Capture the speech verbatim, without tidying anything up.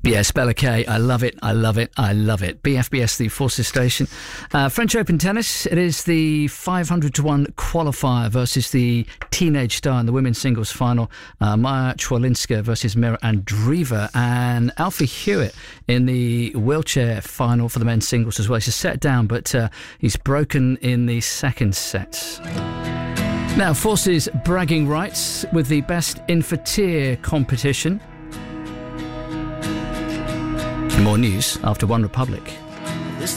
Yes, Bella K. I love it. I love it. I love it. B F B S, the Forces Station. Uh, French Open tennis. It is the five hundred to one qualifier versus the teenage star in the women's singles final. Uh, Maja Chwalinska versus Mira Andreeva, and Alfie Hewitt in the wheelchair final for the men's singles as well. He's a set down, but uh, he's broken in the second set. Now, Forces bragging rights with the best in-for-tier competition. More news after One Republic.